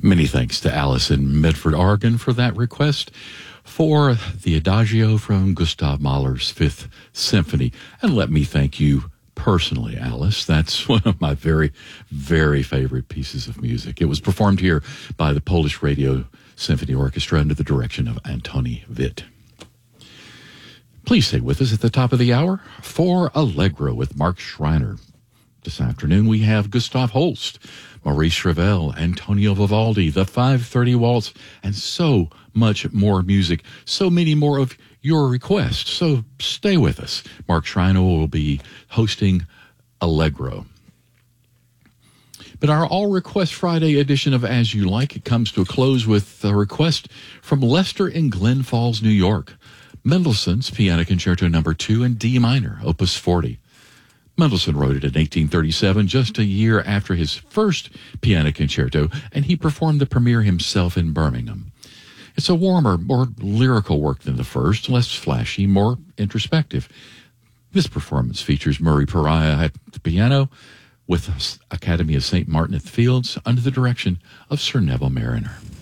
Many thanks to Alice in Medford, Oregon for that request for the Adagio from Gustav Mahler's Fifth Symphony. And let me thank you personally, Alice. That's one of my very, very favorite pieces of music. It was performed here by the Polish Radio Symphony Orchestra under the direction of Antoni Witt. Please stay with us at the top of the hour for Allegro with Mark Schreiner. This afternoon we have Gustav Holst, Maurice Ravel, Antonio Vivaldi, the 530 Waltz, and so much more music, so many more of your requests. So stay with us. Mark Schreiner will be hosting Allegro. But our All Request Friday edition of As You Like It comes to a close with a request from Lester in Glen Falls, New York. Mendelssohn's Piano Concerto No. 2 in D minor, Opus 40. Mendelssohn wrote it in 1837, just a year after his first piano concerto, and he performed the premiere himself in Birmingham. It's a warmer, more lyrical work than the first, less flashy, more introspective. This performance features Murray Pariah at the piano with Academy of St. Martin at the Fields under the direction of Sir Neville Marriner.